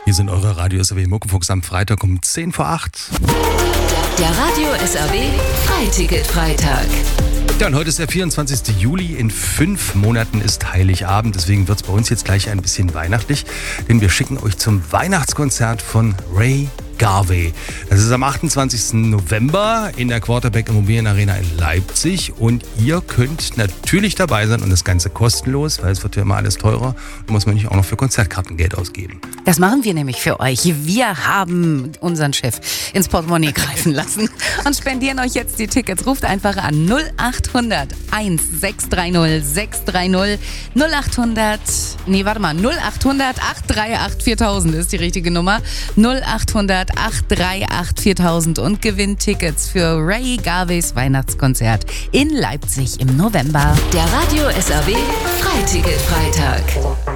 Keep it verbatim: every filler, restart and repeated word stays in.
Hier sind eure Radio S R W Muckenfuchs am Freitag um zehn vor acht. Der Radio S R W Freiticket-Freitag. Ja, und heute ist der vierundzwanzigste Juli. In fünf Monaten ist Heiligabend. Deswegen wird es bei uns jetzt gleich ein bisschen weihnachtlich. Denn wir schicken euch zum Weihnachtskonzert von Ray Garvey. Das ist am achtundzwanzigsten November in der Quarterback Immobilien Arena in Leipzig. Und ihr könnt natürlich dabei sein und das Ganze kostenlos, weil es wird ja immer alles teurer. Da muss man nicht auch noch für Konzertkarten Geld ausgeben. Das machen wir nämlich für euch. Wir haben unseren Chef ins Portemonnaie greifen lassen und spendieren euch jetzt die Tickets. Ruft einfach an null acht hundert eins sechs drei null sechs drei null null acht hundert, nee, warte mal, null acht hundert acht drei acht viertausend ist die richtige Nummer. null acht hundert acht drei acht viertausend und gewinnt Tickets für Ray Garveys Weihnachtskonzert in Leipzig im November. Der Radio S R W Freiticket-Freitag.